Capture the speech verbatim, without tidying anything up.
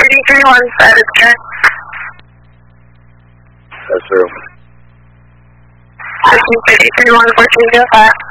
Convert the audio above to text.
thirty-three one, status check. That's true. Fifteen thirty-three one, fourteen zero five.